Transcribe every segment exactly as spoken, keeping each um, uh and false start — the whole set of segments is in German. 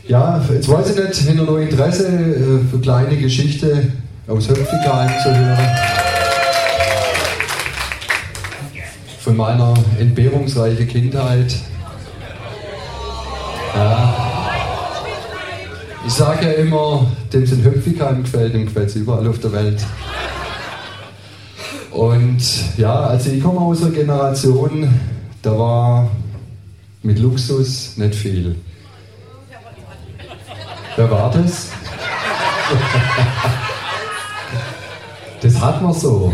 Ja, jetzt weiß ich nicht, hätte ihr noch Interesse äh, für kleine Geschichte aus Höpfigheim zu hören? Von meiner entbehrungsreichen Kindheit. Ja. Ich sage ja immer, dem es in Höpfigheim gefällt, dem gefällt es überall auf der Welt. Und ja, also ich komme aus einer Generation, da war mit Luxus nicht viel. Wer war das? Das hat man so.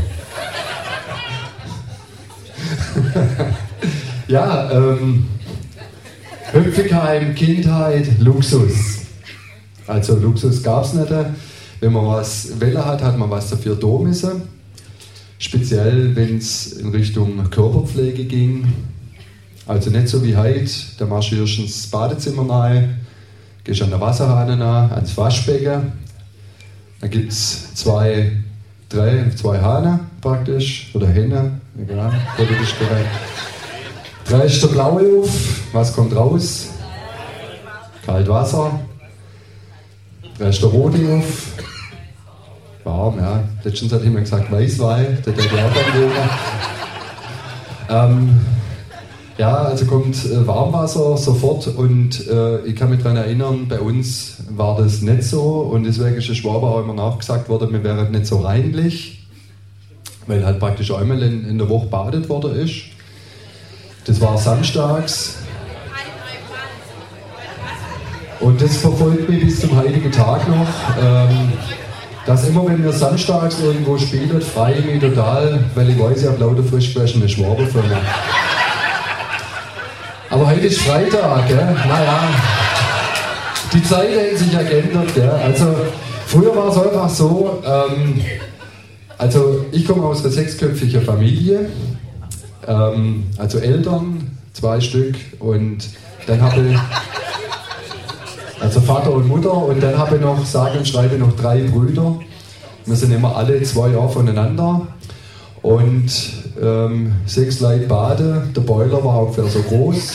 Ja, ähm, Höpfigheim, Kindheit, Luxus. Also Luxus gab es nicht. Wenn man was wählen hat, hat man was dafür tun müssen. Speziell, wenn es in Richtung Körperpflege ging. Also nicht so wie heute, da marschierst du ins Badezimmer rein, gehst an der Wasserhahn nach, ans Waschbecken. Dann gibt es zwei, drei, zwei Hahne praktisch, oder Hähne, egal, politisch korrekt. Drei ist der blaue auf, was kommt raus? Kalt Wasser. Drei ist der rote auf. Warm, ja. Letztens hat jemand gesagt Weißwein, der hätte ich auch dann ähm, Ja, also kommt äh, Warmwasser sofort und äh, ich kann mich daran erinnern, bei uns war das nicht so und deswegen ist der Schwaber auch immer nachgesagt worden, wir wären nicht so reinlich, weil halt praktisch einmal in, in der Woche badet worden ist. Das war samstags. Und das verfolgt mich bis zum heutigen Tag noch. Ähm, dass immer, wenn wir samstags irgendwo spielen, freue ich mich total, weil ich weiß, ich habe lauter frisch gewaschene Schwaber für mich. Aber heute ist Freitag, gell? Naja, die Zeit hat sich ja geändert. Gell? Also, früher war es einfach so, ähm, also ich komme aus einer sechsköpfigen Familie, ähm, also Eltern, zwei Stück und dann habe ich, also Vater und Mutter und dann habe ich noch, sage und schreibe, noch drei Brüder. Wir sind immer alle zwei Jahre voneinander und ähm, sechs Leute baden, der Boiler war ungefähr so groß.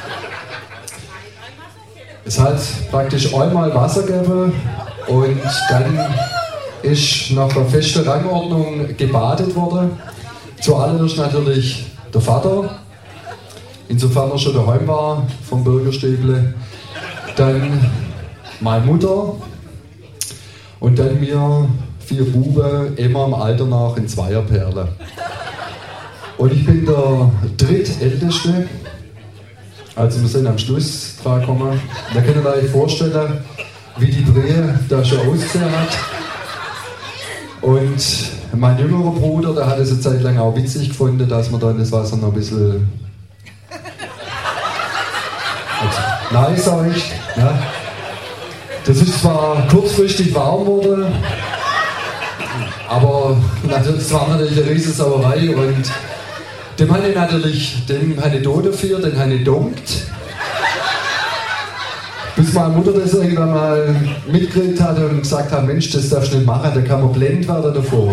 Es hat praktisch einmal Wasser gegeben und dann ist nach einer festen Rangordnung gebadet worden. Zuallererst natürlich der Vater, insofern er schon daheim war vom Bürgerstüble. Dann meine Mutter und dann wir vier Buben, immer im Alter nach in Zweierperle. Und ich bin der drittälteste, also wir sind am Schluss dran gekommen. Da könnt ihr euch vorstellen, wie die Brehe da schon ausgesehen hat. Und mein jüngerer Bruder, der hat es eine Zeit lang auch witzig gefunden, dass man dann das Wasser noch ein bisschen nein, sag ich. Ja. Das ist zwar kurzfristig warm geworden, aber das war natürlich eine riesige Sauerei und dem habe ich natürlich, dem habe ich da dafür, den habe ich gedumpt. Bis meine Mutter das irgendwann mal mitgekriegt hat und gesagt hat, Mensch, das darfst du nicht machen, da kann man blind werden davor.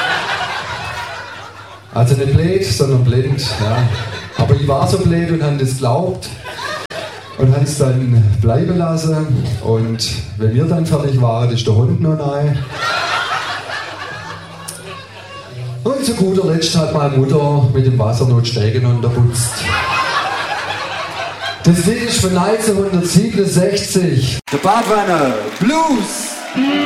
Also nicht blöd, sondern blind. Ja. Aber ich war so blöd und habe das geglaubt. Und haben es dann bleiben lassen. Und wenn wir dann fertig waren, ist der Hund noch rein. Und zu guter Letzt hat meine Mutter mit dem Wasser noch die Stege unterputzt. Das Lied ist von neunzehnhundertsiebenundsechzig. Der Badwanner Blues.